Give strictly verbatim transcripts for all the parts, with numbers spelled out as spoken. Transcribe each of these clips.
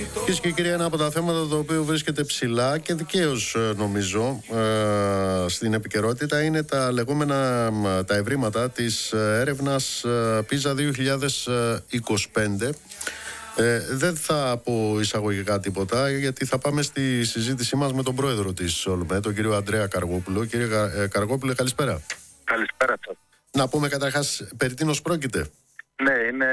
Κυρίες και κύριοι, ένα από τα θέματα το οποίο βρίσκεται ψηλά και δικαίως νομίζω ε, στην επικαιρότητα είναι τα λεγόμενα τα ευρήματα της έρευνας πίζα δύο χιλιάδες είκοσι πέντε. Ε, δεν θα πω εισαγωγικά τίποτα, γιατί θα πάμε στη συζήτησή μας με τον πρόεδρο της ΟΛΜΕ, τον κύριο Ανδρέα Καργόπουλο. Κύριε Καργόπουλε, καλησπέρα. Καλησπέρα σας. Να πούμε καταρχάς περί τίνος πρόκειται. Ναι, είναι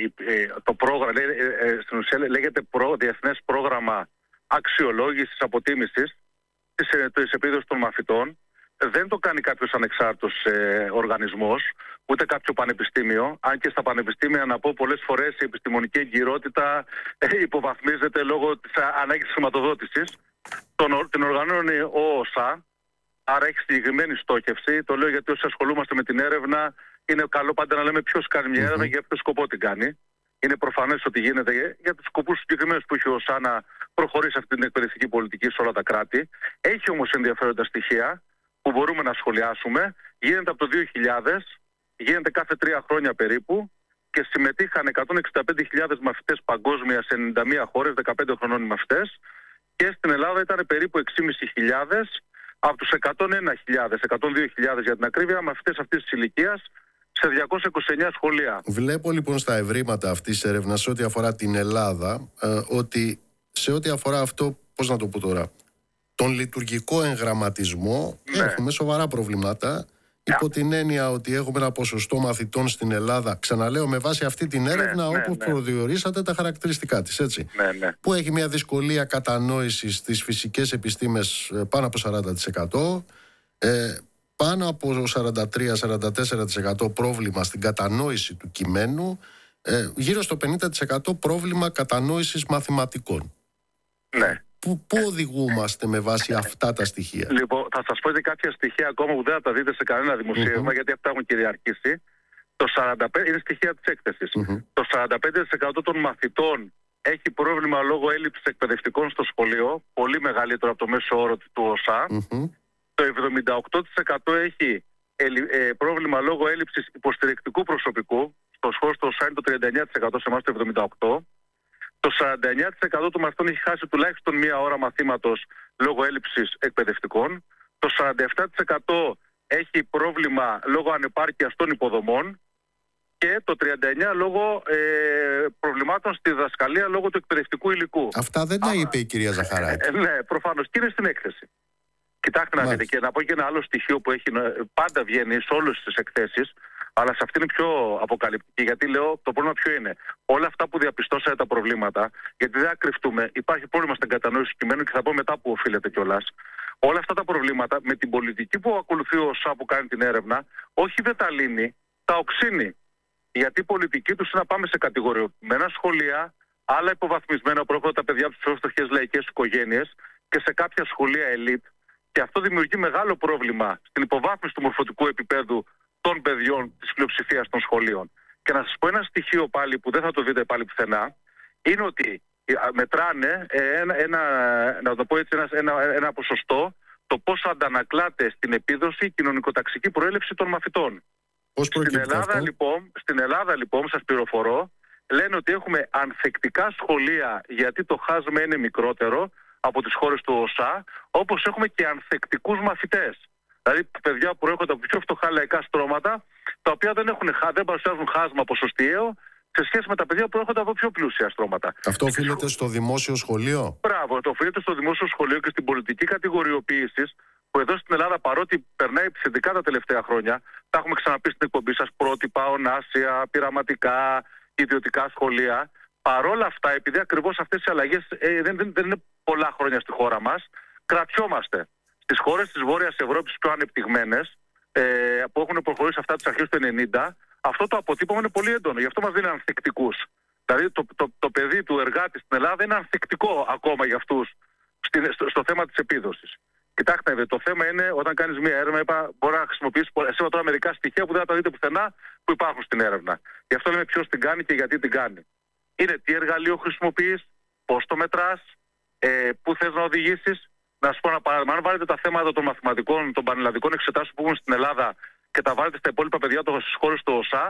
το πρόγραμμα, στην ουσία λέγεται προ, Διεθνές Πρόγραμμα Αξιολόγησης Αποτίμησης της, της επίδοσης των μαθητών. Δεν το κάνει κάποιος ανεξάρτητος ε, οργανισμός, ούτε κάποιο πανεπιστήμιο. Αν και στα πανεπιστήμια, να πω, πολλές φορές η επιστημονική εγκυρότητα ε, υποβαθμίζεται λόγω της ανάγκης χρηματοδότησης. Τον, την οργανώνει ο ΟΣΑ, άρα έχει συγκεκριμένη στόχευση. Το λέω γιατί όσοι ασχολούμαστε με την έρευνα, είναι καλό πάντα να λέμε ποιος κάνει μια έρευνα mm-hmm. και για ποιο σκοπό την κάνει. Είναι προφανές ότι γίνεται για τους σκοπούς συγκεκριμένους που έχει ο ΟΣΑ να προχωρήσει αυτή την εκπαιδευτική πολιτική σε όλα τα κράτη. Έχει όμως ενδιαφέροντα στοιχεία που μπορούμε να σχολιάσουμε. Γίνεται από το δύο χιλιάδες, γίνεται κάθε τρία χρόνια περίπου και συμμετείχαν εκατόν εξήντα πέντε χιλιάδες μαθητές παγκόσμια σε ενενήντα μία χώρες, δεκαπέντε χρονών οι μαθητές, και στην Ελλάδα ήταν περίπου έξι χιλιάδες πεντακόσιοι από τους εκατόν ένα χιλιάδες, εκατόν δύο χιλιάδες για την ακρίβεια, μαθητές αυτής της ηλικίας σε διακόσια είκοσι εννέα σχολεία. Βλέπω λοιπόν στα ευρήματα αυτής της έρευνας σε ό,τι αφορά την Ελλάδα ε, ότι σε ό,τι αφορά αυτό, πώς να το πω τώρα, τον λειτουργικό εγγραμματισμό, ναι, έχουμε σοβαρά προβλήματα. Yeah. Υπό την έννοια ότι έχουμε ένα ποσοστό μαθητών στην Ελλάδα, ξαναλέω με βάση αυτή την έρευνα, ναι, όπου ναι, προδιορίσατε τα χαρακτηριστικά της, έτσι, ναι, ναι, που έχει μια δυσκολία κατανόησης στις φυσικές επιστήμες πάνω από σαράντα τοις εκατό, ε, πάνω από σαράντα τρία με σαράντα τέσσερα τοις εκατό πρόβλημα στην κατανόηση του κειμένου, ε, γύρω στο πενήντα τοις εκατό πρόβλημα κατανόησης μαθηματικών. Ναι. Πού, πού οδηγούμαστε με βάση αυτά τα στοιχεία? Λοιπόν, θα σας πω και κάποια στοιχεία ακόμα που δεν θα τα δείτε σε κανένα δημοσίευμα, mm-hmm. γιατί αυτά έχουν κυριαρχήσει. Το σαράντα πέντε είναι στοιχεία της έκθεσης. Mm-hmm. Το σαράντα πέντε τοις εκατό των μαθητών έχει πρόβλημα λόγω έλλειψης εκπαιδευτικών στο σχολείο, πολύ μεγαλύτερο από το μέσο όρο του ΟΣΑ. Mm-hmm. Το εβδομήντα οκτώ τοις εκατό έχει ε, ε, πρόβλημα λόγω έλλειψης υποστηρικτικού προσωπικού. Στο σχόλιο του ΟΣΑ είναι το τριάντα εννέα τοις εκατό, σε εμάς το εβδομήντα οκτώ τοις εκατό. Το σαράντα εννέα τοις εκατό των μαθητών έχει χάσει τουλάχιστον μία ώρα μαθήματος λόγω έλλειψης εκπαιδευτικών. Το σαράντα επτά τοις εκατό έχει πρόβλημα λόγω ανεπάρκειας των υποδομών. Και το τριάντα εννέα τοις εκατό λόγω ε, προβλημάτων στη διδασκαλία λόγω του εκπαιδευτικού υλικού. Αυτά δεν τα είπε η κυρία Ζαχαράκη. Ε, ναι, προφανώς. Και είναι στην έκθεση. Κοιτάξτε να δείτε, και να πω και ένα άλλο στοιχείο που έχει, πάντα βγαίνει σε όλες τις εκθέσεις, αλλά σε αυτή είναι πιο αποκαλυπτική. Γιατί λέω, το πρόβλημα ποιο είναι? Όλα αυτά που διαπιστώσατε τα προβλήματα, γιατί δεν ακριφτούμε, υπάρχει πρόβλημα στην κατανόηση του κειμένου και θα πω μετά που οφείλεται κιόλας. Όλα αυτά τα προβλήματα με την πολιτική που ακολουθεί ο ΟΣΑ που κάνει την έρευνα, όχι δεν τα λύνει, τα οξύνει. Γιατί η πολιτική του είναι να πάμε σε κατηγοριοποιημένα σχολεία, άλλα υποβαθμισμένα που έρχονται τα παιδιά από τις πιο φτωχές λαϊκές οικογένειες και σε κάποια σχολεία ελίτ. Και αυτό δημιουργεί μεγάλο πρόβλημα στην υποβάθμιση του μορφωτικού επίπεδου των παιδιών της πλειοψηφίας των σχολείων. Και να σας πω ένα στοιχείο πάλι που δεν θα το δείτε πάλι πουθενά, είναι ότι μετράνε ένα, ένα, να το πω έτσι, ένα, ένα, ένα ποσοστό το πόσο αντανακλάται στην επίδοση η κοινωνικοταξική προέλευση των μαθητών. Πώς στην, Ελλάδα, λοιπόν, στην Ελλάδα λοιπόν, σας πληροφορώ, λένε ότι έχουμε ανθεκτικά σχολεία γιατί το χάσμα είναι μικρότερο από τις χώρες του ΟΣΑ, όπως έχουμε και ανθεκτικούς μαθητές. Δηλαδή παιδιά που προέρχονται από πιο φτωχά λαϊκά στρώματα, τα οποία δεν, έχουν, δεν παρουσιάζουν χάσμα ποσοστιαίο σε σχέση με τα παιδιά που προέρχονται από πιο πλούσια στρώματα. Αυτό οφείλεται στο δημόσιο σχολείο? Μπράβο, το οφείλεται στο δημόσιο σχολείο και στην πολιτική κατηγοριοποίηση, που εδώ στην Ελλάδα, παρότι περνάει επιθετικά τα τελευταία χρόνια, τα έχουμε ξαναπεί στην εκπομπή σας, πρότυπα, ονάσια, πειραματικά, ιδιωτικά σχολεία. Παρόλα αυτά, επειδή ακριβώς αυτές οι αλλαγές ε, δεν, δεν, δεν είναι πολλά χρόνια στη χώρα μας, κρατιόμαστε. Στις χώρες της Βόρειας Ευρώπης πιο ανεπτυγμένες, ε, που έχουν προχωρήσει αυτά τις αρχές του ενενήντα, αυτό το αποτύπωμα είναι πολύ έντονο. Γι' αυτό μας δίνει ανθεκτικούς. Δηλαδή το, το, το παιδί του εργάτη στην Ελλάδα είναι ανθεκτικό ακόμα για αυτούς στο, στο θέμα της επίδοσης. Κοιτάξτε, το θέμα είναι όταν κάνεις μια έρευνα, είπα, μπορεί να χρησιμοποιήσεις σήμερα τώρα μερικά στοιχεία που δεν θα τα δείτε πουθενά που υπάρχουν στην έρευνα. Γι' αυτό λέμε ποιος την κάνει και γιατί την κάνει. Είναι τι εργαλείο χρησιμοποιείς, πώς το μετράς, ε, πού θες να οδηγήσεις. Να σου πω ένα παράδειγμα. Αν βάλετε τα θέματα των μαθηματικών, των πανελλαδικών εξετάσεων που έχουν στην Ελλάδα και τα βάλετε στα υπόλοιπα παιδιά στις χώρες του ΟΣΑ,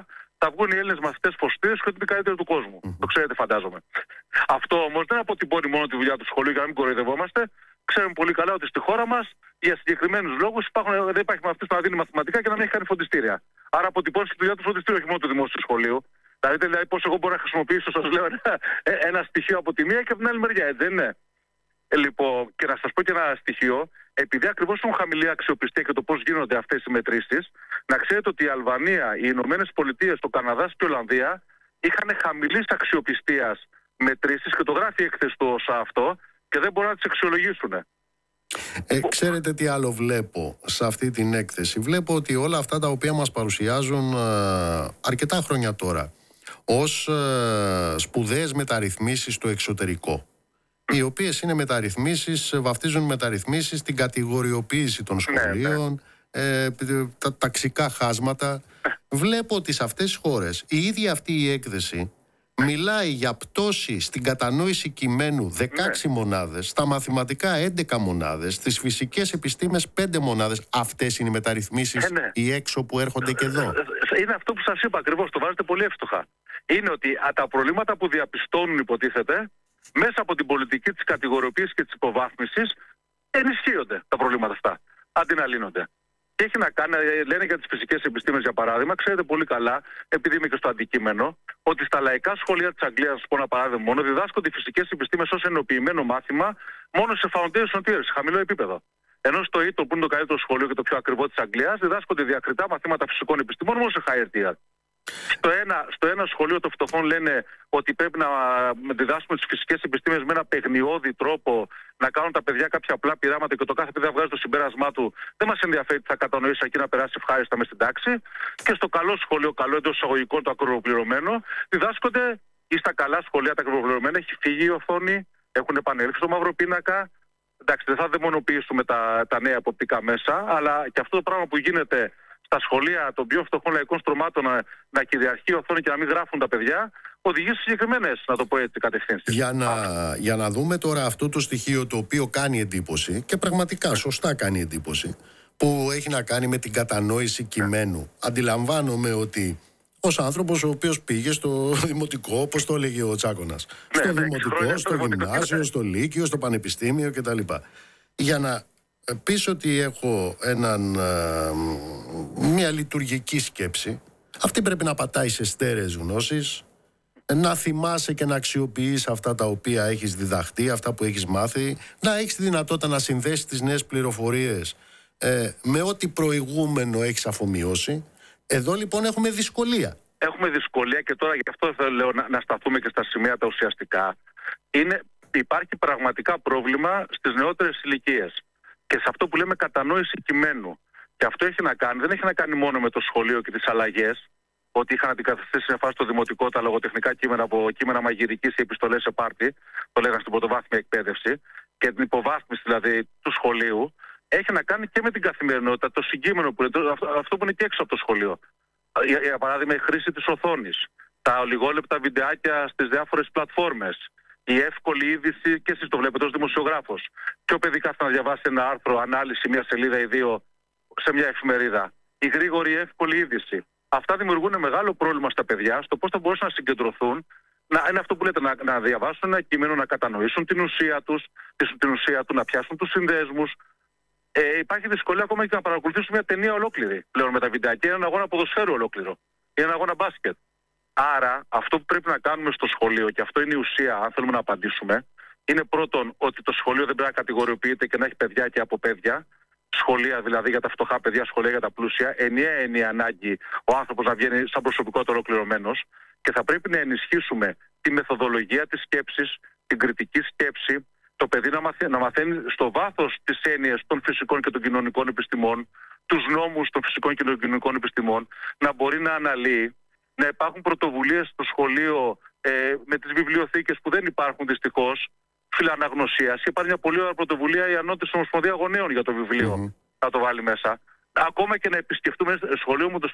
θα βγουν οι Έλληνες μαθητές φωστήρες και ότι είναι καλύτεροι του κόσμου. Mm. Το ξέρετε, φαντάζομαι. Αυτό όμως δεν αποτυπώνει μόνο τη δουλειά του σχολείου, για να μην κοροϊδευόμαστε. Ξέρουμε πολύ καλά ότι στη χώρα μας για συγκεκριμένους λόγους δεν υπάρχει μαθητής που να δίνει μαθηματικά και να μην έχει κάνει φροντιστήρια. Άρα αποτυπώνει τη δουλειά του φροντιστήριου, όχι μόνο του δημόσιου σχολείου. Δηλαδή, δηλαδή πώς εγώ μπορώ να χρησιμοποιήσω, σας λέω, ένα, ένα στοιχείο από τη μία και από την άλλη μεριά, έτσι δεν είναι? Ε, λοιπόν, και να σας πω και ένα στοιχείο, επειδή ακριβώς έχουν χαμηλή αξιοπιστία και το πώς γίνονται αυτές οι μετρήσεις, να ξέρετε ότι η Αλβανία, οι Ηνωμένες Πολιτείες, το Καναδάς και η Ολλανδία είχαν χαμηλής αξιοπιστίας μετρήσεις και το γράφει η έκθεση του ΩΣΑ αυτό και δεν μπορούν να τις αξιολογήσουν. Ε, ξέρετε τι άλλο βλέπω σε αυτή την έκθεση? Βλέπω ότι όλα αυτά τα οποία μας παρουσιάζουν ε, αρκετά χρόνια τώρα ως ε, σπουδαίες μεταρρυθμίσεις στο εξωτερικό, οι οποίες είναι μεταρρυθμίσεις, βαφτίζουν μεταρρυθμίσεις την κατηγοριοποίηση των σχολείων, ε, τα ταξικά χάσματα. Βλέπω ότι σε αυτές τις χώρες η ίδια αυτή η έκθεση μιλάει για πτώση στην κατανόηση κειμένου δεκαέξι ναι. μονάδες, στα μαθηματικά έντεκα μονάδες, στις φυσικές επιστήμες πέντε μονάδες. Αυτές είναι οι μεταρρυθμίσεις, ε, ναι. οι έξω που έρχονται και εδώ. Είναι αυτό που σας είπα ακριβώς, το βάζετε πολύ εύστοχα. Είναι ότι α, τα προβλήματα που διαπιστώνουν, υποτίθεται, μέσα από την πολιτική της κατηγοριοποίησης και της υποβάθμισης, ενισχύονται τα προβλήματα αυτά, αντί να λύνονται. Και έχει να κάνει, λένε για τις φυσικές επιστήμες για παράδειγμα, ξέρετε πολύ καλά, επειδή είμαι και στο αντικείμενο, ότι στα λαϊκά σχολεία της Αγγλίας, να σας πω ένα παράδειγμα μόνο, διδάσκονται οι φυσικές επιστήμες ως ενοποιημένο μάθημα μόνο σε foundation tier, σε χαμηλό επίπεδο. Ενώ στο Ήτον, που είναι το καλύτερο σχολείο και το πιο ακριβό της Αγγλίας, διδάσκονται διακριτά μαθήματα φυσικών επιστήμων μόνο σε higher tier. Στο ένα, στο ένα σχολείο των φτωχών λένε ότι πρέπει να διδάσκουμε τις φυσικές επιστήμες με ένα παιγνιώδη τρόπο, να κάνουν τα παιδιά κάποια απλά πειράματα και το κάθε παιδί να βγάζει το συμπέρασμά του. Δεν μας ενδιαφέρει τι θα κατανοήσει εκεί να περάσει ευχάριστα μες στην τάξη. Και στο καλό σχολείο, καλό εντός εισαγωγικών, το ακριβοπληρωμένο, διδάσκονται, ή στα καλά σχολεία τα ακριβοπληρωμένα, έχει φύγει η οθόνη, έχουν επανέλθει στο μαύρο πίνακα. Εντάξει, δεν θα δαιμονοποιήσουμε τα, τα νέα αποπτικά μέσα, αλλά και αυτό το πράγμα που γίνεται στα σχολεία των πιο φτωχών λαϊκών στρωμάτων να, να κυριαρχεί η οθόνη και να μην γράφουν τα παιδιά, οδηγεί σε συγκεκριμένες, να το πω έτσι, κατευθύνσεις. Για να, για να δούμε τώρα αυτό το στοιχείο το οποίο κάνει εντύπωση, και πραγματικά σωστά κάνει εντύπωση, που έχει να κάνει με την κατανόηση κειμένου. Αντιλαμβάνομαι ότι ως άνθρωπος ο οποίος πήγε στο δημοτικό, όπως το έλεγε ο Τσάκωνας, ναι, στο ναι, δημοτικό, χρόνια, στο γυμνάσιο, ναι. στο λύκειο, στο πανεπιστήμιο κτλ. Για να πεις ότι έχω έναν, μια λειτουργική σκέψη, αυτή πρέπει να πατάει σε στέρεες γνώσεις, να θυμάσαι και να αξιοποιείς αυτά τα οποία έχεις διδαχτεί, αυτά που έχεις μάθει, να έχεις τη δυνατότητα να συνδέσεις τις νέες πληροφορίες ε, με ό,τι προηγούμενο έχεις αφομοιώσει. Εδώ λοιπόν έχουμε δυσκολία. Έχουμε δυσκολία και τώρα γι' αυτό θέλω να, να σταθούμε και στα σημεία τα ουσιαστικά. Είναι, υπάρχει πραγματικά πρόβλημα στις νεότερες ηλικίες και σε αυτό που λέμε κατανόηση κειμένου. Και αυτό έχει να κάνει, δεν έχει να κάνει μόνο με το σχολείο και τις αλλαγές, ότι είχαν αντικαταστήσει σε φάση το δημοτικό τα λογοτεχνικά κείμενα από κείμενα μαγειρικής ή επιστολές σε πάρτι, το λέγανε στην πρωτοβάθμια εκπαίδευση, και την υποβάθμιση δηλαδή του σχολείου, έχει να κάνει και με την καθημερινότητα, το συγκείμενο που είναι, αυτό, αυτό που είναι και έξω από το σχολείο. Για, για παράδειγμα, η χρήση της οθόνης, τα ολιγόλεπτα βιντεάκια στις διάφορες πλατφόρμες, η εύκολη είδηση, και εσείς το βλέπετε ως δημοσιογράφος. Πιο παιδί κάθεται να διαβάσει ένα άρθρο, ανάλυση, μια σελίδα ή δύο σε μια εφημερίδα. Η γρήγορη εύκολη είδηση. Αυτά δημιουργούν μεγάλο πρόβλημα στα παιδιά, στο πώς θα μπορούσαν να συγκεντρωθούν. Να, είναι αυτό που λέτε, να, να διαβάσουν ένα κείμενο, να κατανοήσουν την ουσία τους, την ουσία του, να πιάσουν τους συνδέσμους. Ε, υπάρχει δυσκολία ακόμα και να παρακολουθήσουν μια ταινία ολόκληρη πλέον με τα βιντεάκια, έναν αγώνα ποδοσφαίρου ολόκληρο ή έναν αγώνα μπάσκετ. Άρα, αυτό που πρέπει να κάνουμε στο σχολείο, και αυτό είναι η ουσία, αν θέλουμε να απαντήσουμε, είναι πρώτον ότι το σχολείο δεν πρέπει να κατηγοριοποιείται και να έχει παιδιά και από παιδιά. Σχολεία δηλαδή για τα φτωχά παιδιά, σχολεία για τα πλούσια. Ενιαία είναι η ανάγκη ο άνθρωπος να βγαίνει σαν προσωπικότητα ολοκληρωμένος, και θα πρέπει να ενισχύσουμε τη μεθοδολογία της σκέψης, την κριτική σκέψη, το παιδί να μαθαίνει, να μαθαίνει στο βάθος τις έννοιες των φυσικών και των κοινωνικών επιστημών, τους νόμους των φυσικών και των κοινωνικών επιστημών, να μπορεί να αναλύει, να υπάρχουν πρωτοβουλίες στο σχολείο ε, με τις βιβλιοθήκες που δεν υπάρχουν δυστυχώς, φιλαναγνωσίας. Υπάρχει μια πολύ ωραία πρωτοβουλία, η Ανώτατη Ομοσπονδία Γονέων για το βιβλίο. Mm-hmm. Θα το βάλει μέσα. Ακόμα και να επισκεφτούμε, σχολείο μου το